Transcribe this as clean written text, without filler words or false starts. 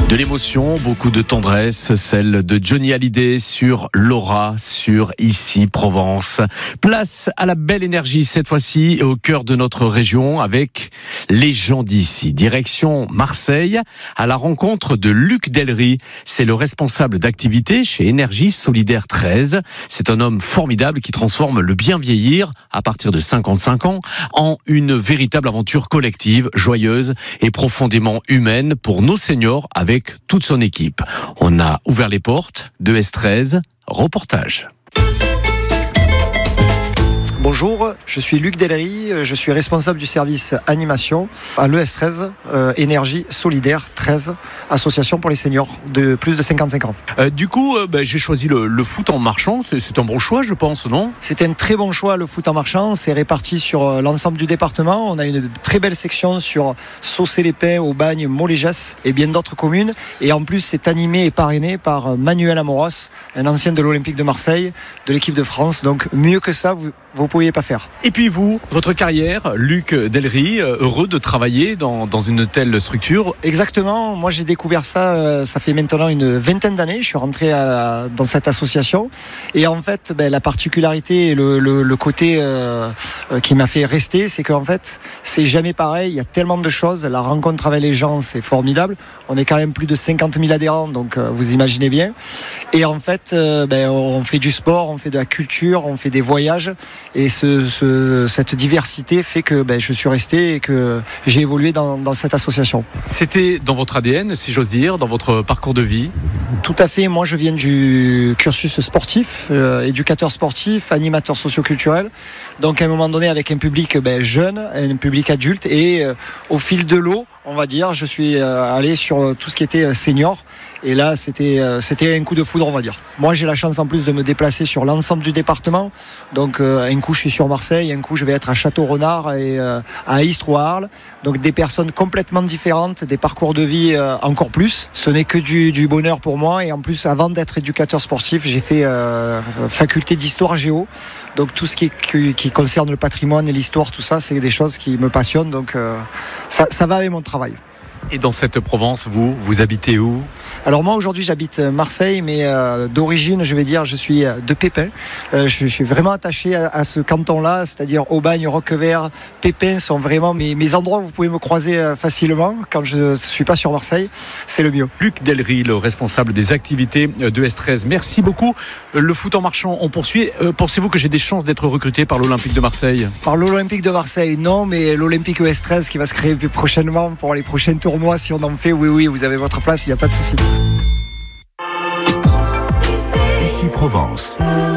De l'émotion, beaucoup de tendresse, celle de Johnny Hallyday sur Laura, sur Ici Provence. Place à la belle énergie cette fois-ci au cœur de notre région avec les gens d'ici. Direction Marseille à la rencontre de Luc Delry. C'est le responsable d'activité chez Énergie Solidaire 13. C'est un homme formidable qui transforme le bien vieillir à partir de 55 ans en une véritable aventure collective, joyeuse et profondément humaine pour nos seniors avec toute son équipe. On a ouvert les portes de S13. Reportage. Bonjour, je suis Luc Delry, je suis responsable du service animation à l'ES13, Énergie Solidaire 13, association pour les seniors de plus de 55 ans. Du coup, j'ai choisi le foot en marchant, c'est un bon choix je pense, non ? C'était un très bon choix, le foot en marchant, c'est réparti sur l'ensemble du département. On a une très belle section sur Saucé-les-Pins, Aubagne, Moléjas et bien d'autres communes. Et en plus, c'est animé et parrainé par Manuel Amoros, un ancien de l'Olympique de Marseille, de l'équipe de France. Donc mieux que ça, vous pouviez pas faire. Et puis vous, votre carrière, Luc Delry, heureux de travailler dans une telle structure ? Exactement, moi j'ai découvert ça, ça fait maintenant une vingtaine d'années, je suis rentré dans cette association et en fait la particularité et le côté qui m'a fait rester, c'est qu'en fait c'est jamais pareil, il y a tellement de choses, la rencontre avec les gens c'est formidable, on est quand même plus de 50 000 adhérents donc vous imaginez bien et en fait on fait du sport, on fait de la culture, on fait des voyages et cette diversité fait que je suis resté et que j'ai évolué dans cette association. C'était dans votre ADN, si j'ose dire, dans votre parcours de vie ? Tout à fait. Moi, je viens du cursus sportif, éducateur sportif, animateur socio-culturel. Donc, à un moment donné, avec un public jeune, un public adulte. Et au fil de l'eau, on va dire, je suis allé sur tout ce qui était senior. Et là, c'était un coup de foudre, on va dire. Moi, j'ai la chance en plus de me déplacer sur l'ensemble du département. Donc, un coup, je suis sur Marseille, un coup, je vais être à Château-Renard et à Istres ou à Arles. Donc, des personnes complètement différentes, des parcours de vie encore plus. Ce n'est que du bonheur pour moi. Et en plus, avant d'être éducateur sportif, j'ai fait faculté d'histoire géo. Donc, tout ce qui concerne le patrimoine et l'histoire, tout ça, c'est des choses qui me passionnent. Donc, ça va avec mon travail. Et dans cette Provence, vous habitez où ? Alors moi aujourd'hui j'habite Marseille, mais d'origine je vais dire je suis de Pépin. Je suis vraiment attaché à ce canton-là, c'est-à-dire Aubagne, Roquevert, Pépin sont vraiment mes endroits où vous pouvez me croiser facilement quand je ne suis pas sur Marseille, c'est le mieux. Luc Delry, le responsable des activités de S13, merci beaucoup. Le foot en marchant, on poursuit. Pensez-vous que j'ai des chances d'être recruté par l'Olympique de Marseille ? Par l'Olympique de Marseille, non, mais l'Olympique ES13 qui va se créer plus prochainement pour les prochains tournois, si on en fait, oui, vous avez votre place, il n'y a pas de souci. Ici Provence.